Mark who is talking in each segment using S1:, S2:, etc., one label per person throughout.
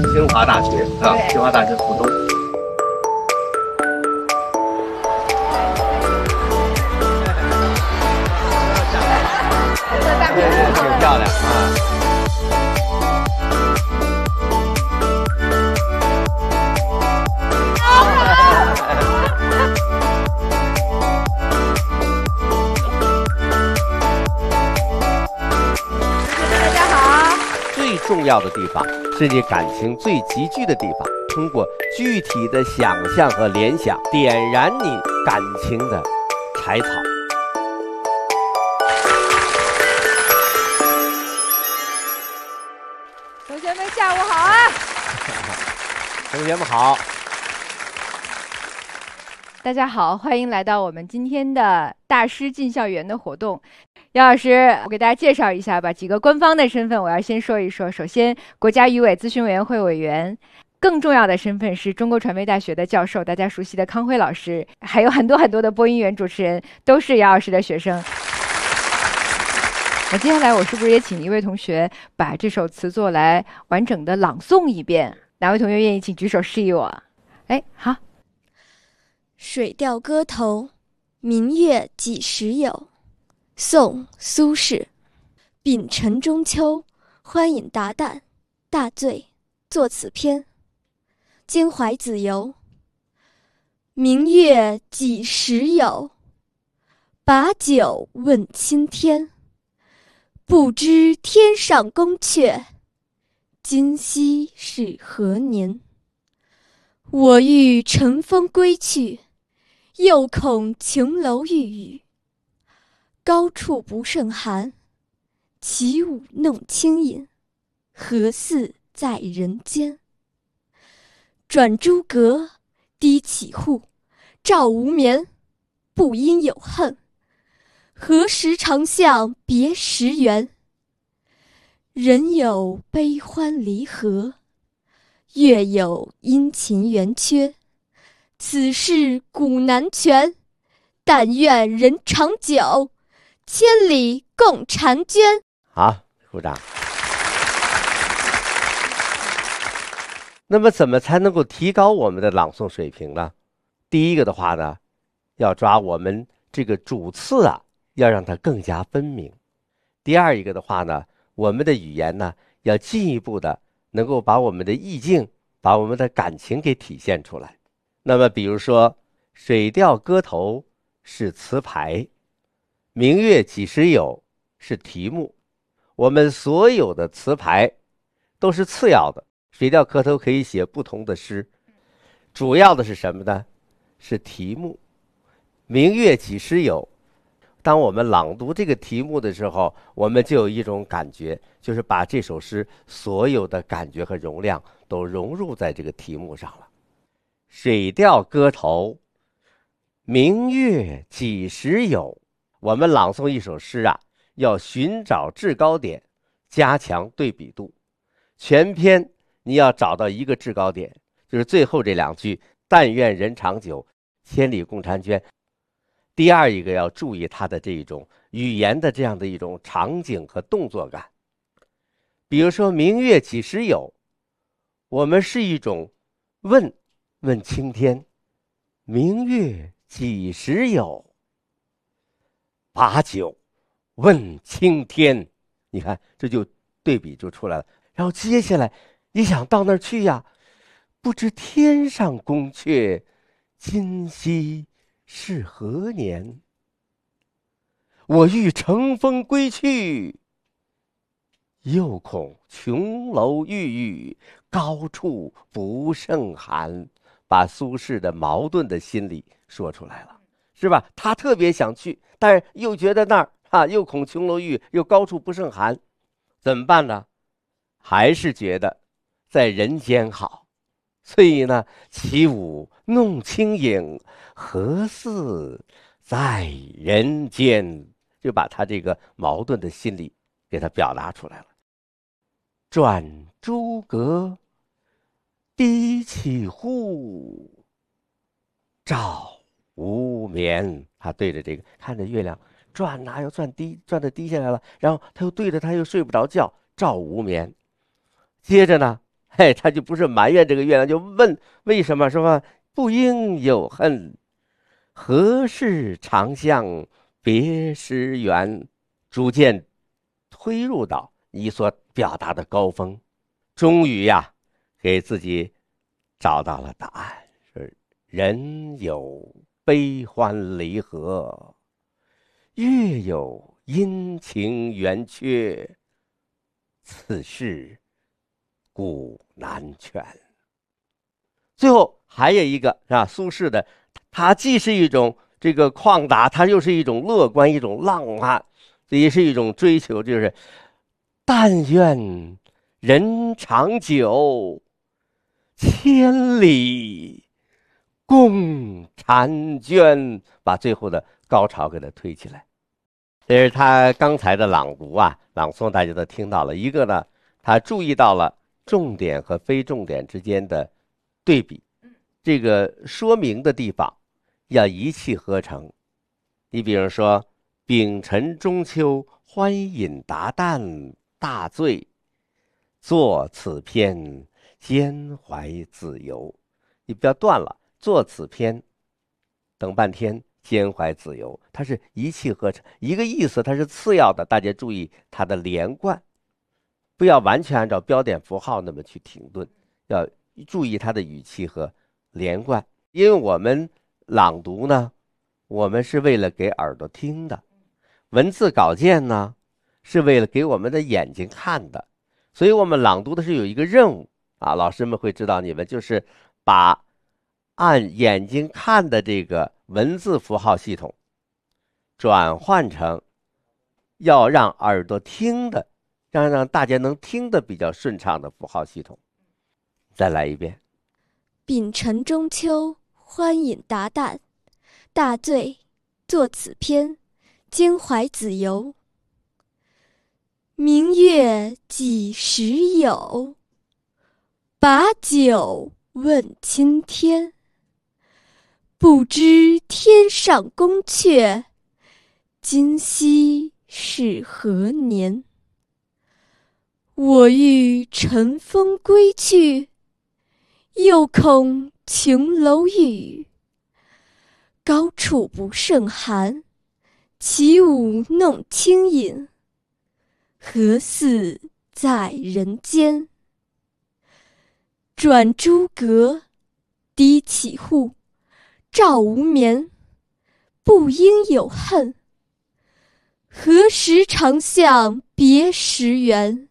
S1: 清华大学啊，清华大学附中。对，挺漂亮啊。
S2: 大家好。
S1: 最重要的地方是你感情最集聚的地方，通过具体的想象和联想，点燃你感情的柴草。
S2: 同学们下午好啊！
S1: 同学们好。
S2: 大家好，欢迎来到我们今天的大师进校园的活动。姚老师，我给大家介绍一下吧，几个官方的身份我要先说一说。首先，国家语委咨询委员会委员，更重要的身份是中国传媒大学的教授，大家熟悉的康辉老师，还有很多很多的播音员、主持人都是姚老师的学生。那接下来我是不是也请一位同学把这首词作来完整的朗诵一遍？哪位同学愿意请举手示意我？哎，好。
S3: 水调歌头，明月几时有？宋·苏轼。丙辰中秋，欢饮达旦，大醉作此篇。兼怀子由，明月几时有？把酒问青天。不知天上宫阙，今夕是何年？我欲乘风归去，又恐琼楼玉宇。高处不胜寒，起舞弄清影，何似在人间？转朱阁，低绮户，照无眠，不应有恨。何时长向别时圆？人有悲欢离合，月有阴晴圆缺。此事古难全，但愿人长久，千里共婵娟。
S1: 好，鼓掌。那么怎么才能够提高我们的朗诵水平呢？第一个的话呢，要抓我们这个主次啊，要让它更加分明。第二一个的话呢，我们的语言呢，要进一步的能够把我们的意境，把我们的感情给体现出来。那么比如说水调歌头是词牌，明月几时有是题目。我们所有的词牌都是次要的，水调歌头可以写不同的诗，主要的是什么呢？是题目。明月几时有，当我们朗读这个题目的时候，我们就有一种感觉，就是把这首诗所有的感觉和容量都融入在这个题目上了。水调歌头，明月几时有。我们朗诵一首诗啊，要寻找制高点，加强对比度。全篇你要找到一个制高点，就是最后这两句，但愿人长久，千里共婵娟。第二一个要注意它的这种语言的这样的一种场景和动作感。比如说明月几时有，我们是一种问青天，明月几时有？把酒问青天，你看这就对比就出来了。然后接下来你想到那儿去呀，不知天上宫阙，今夕是何年？我欲乘风归去，又恐琼楼玉宇，高处不胜寒。把苏轼的矛盾的心理说出来了，是吧？他特别想去，但是又觉得那儿又恐琼楼玉宇，又高处不胜寒，怎么办呢？还是觉得在人间好，所以呢，起舞弄清影，何似在人间，就把他这个矛盾的心理给他表达出来了。转朱阁，低绮户，照无眠。他对着这个看着月亮转哪又转的低下来了，然后他又对着他又睡不着觉，照无眠。接着呢， 哎，他就不是埋怨这个月亮，就问为什么，说不应有恨，何事长向别时圆，逐渐推入到你所表达的高峰，终于呀，给自己找到了答案，是人有悲欢离合，月有阴晴圆缺，此事古难全。最后还有一个是吧？苏轼的，它既是一种这个旷达，它又是一种乐观，一种浪漫，也是一种追求，就是但愿人长久，千里共婵娟，把最后的高潮给它推起来。这是他刚才的朗读啊，朗诵大家都听到了。一个呢，他注意到了重点和非重点之间的对比，这个说明的地方要一气呵成。你比如说，丙辰中秋，欢饮达旦大醉，作此篇，兼怀子由。你不要断了，作此篇，等半天，兼怀子由，它是一气呵成，一个意思，它是次要的，大家注意它的连贯，不要完全按照标点符号那么去停顿，要注意它的语气和连贯。因为我们朗读呢，我们是为了给耳朵听的，文字稿件呢是为了给我们的眼睛看的，所以我们朗读的是有一个任务啊，老师们会指导你们，就是把按眼睛看的这个文字符号系统转换成要让耳朵听的，让大家能听得比较顺畅的符号系统。再来一遍。
S3: 丙辰中秋，欢饮达旦大醉，作此篇，兼怀子由。明月几时有？把酒问青天。不知天上宫阙，今夕是何年？我欲乘风归去，又恐琼楼玉。高处不胜寒，起舞弄清影，何似在人间？转朱阁，低绮户，照无眠。不应有恨，何时长向别时圆？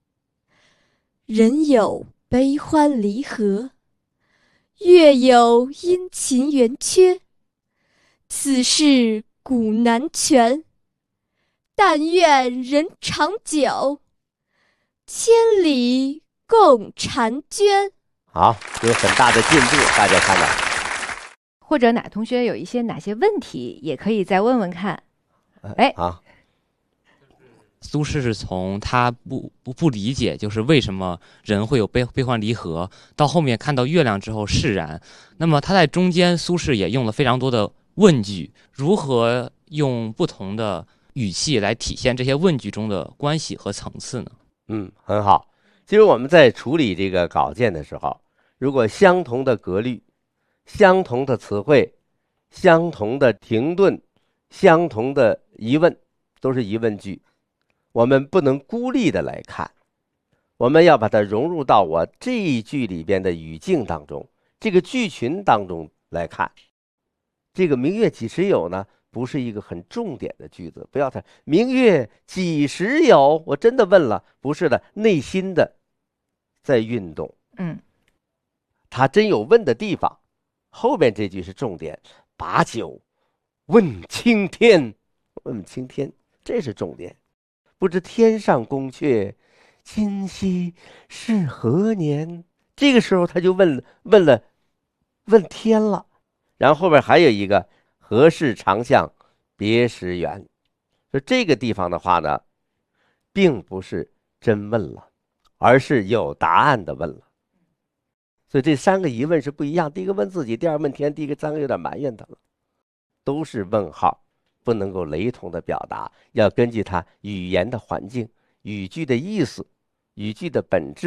S3: 人有悲欢离合，月有阴晴圆缺，此事古难全。但愿人长久，千里共婵娟。
S1: 好，有很大的进步，大家看到。
S2: 或者哪同学有哪些问题，也可以再问问看。哎，
S1: 好。
S4: 苏轼是从他不理解，就是为什么人会有悲欢离合，到后面看到月亮之后释然。那么他在中间，苏轼也用了非常多的问句，如何用不同的语气来体现这些问句中的关系和层次呢？
S1: 很好。其实我们在处理这个稿件的时候，如果相同的格律、相同的词汇、相同的停顿、相同的疑问，都是疑问句，我们不能孤立的来看，我们要把它融入到我这一句里边的语境当中，这个句群当中来看。这个明月几时有呢，不是一个很重点的句子，不要太明月几时有，我真的问了，不是的，内心的在运动。他真有问的地方，后边这句是重点，把酒问青天，问青天，这是重点。不知天上宫阙，今夕是何年？这个时候他就问天了。然后后边还有一个何事长向别时圆，说这个地方的话呢，并不是真问了，而是有答案的问了。所以这三个疑问是不一样，第一个问自己，第二问天，第三个有点埋怨他了，都是问号，不能够雷同的表达，要根据它语言的环境、语句的意思、语句的本质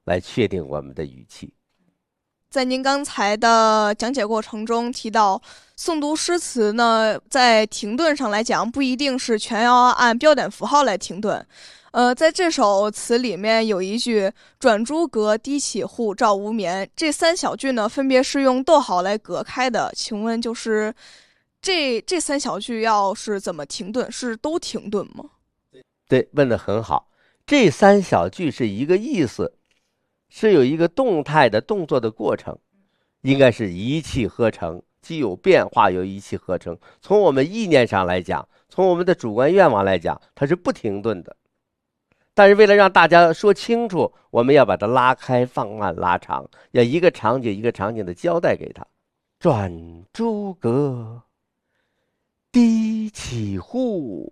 S1: 来确定我们的语气。
S5: 在您刚才的讲解过程中提到，诵读诗词呢，在停顿上来讲，不一定是全要按标点符号来停顿。在这首词里面有一句"转朱阁，低绮户，照无眠"，这3小句呢，分别是用逗号来隔开的。请问，就是这3小句要是怎么停顿？是都停顿吗？
S1: 对，问得很好。这3小句是一个意思，是有一个动态的动作的过程，应该是一气呵成，既有变化又一气呵成。从我们意念上来讲，从我们的主观愿望来讲，它是不停顿的。但是为了让大家说清楚，我们要把它拉开、放慢、拉长，要一个场景一个场景的交代给他。转朱阁，低绮户，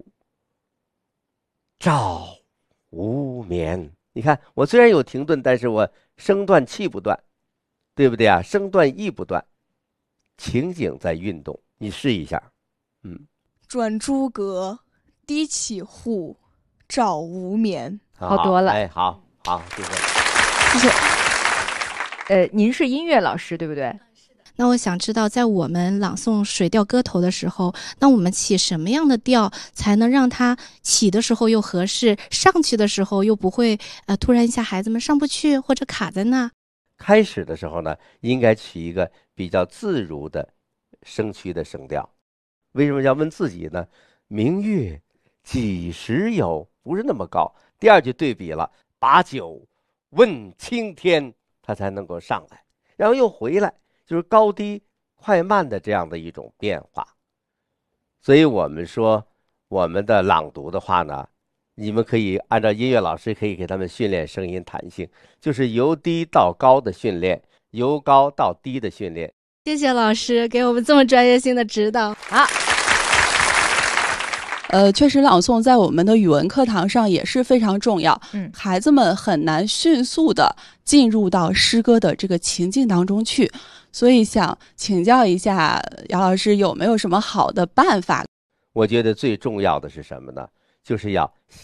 S1: 照无眠。你看，我虽然有停顿，但是我声断气不断，对不对啊？声断意不断，情景在运动。你试一下。
S5: 转朱阁，低绮户，照无眠。
S2: 好多了。
S1: 哎，好，谢谢。
S2: 谢谢。您是音乐老师对不对？
S6: 那我想知道，在我们朗诵《水调歌头》的时候，那我们起什么样的调才能让它起的时候又合适，上去的时候又不会突然一下孩子们上不去或者卡在那？
S1: 开始的时候呢，应该取一个比较自如的声区的声调。为什么要问自己呢？明月几时有，不是那么高。第二句对比了，把酒问青天，它才能够上来，然后又回来，就是高低快慢的这样的一种变化。所以我们说我们的朗读的话呢，你们可以按照音乐老师可以给他们训练声音弹性，就是由低到高的训练，由高到低的训练。
S6: 谢谢老师给我们这么专业性的指导。
S2: 好。
S7: 确实朗诵在我们的语文课堂上也是非常重要。孩子们很难迅速的进入到诗歌的这个情境当中去，所以想请教一下姚老师有没有什么好的办法？
S1: 我觉得最重要的是什么呢？就是要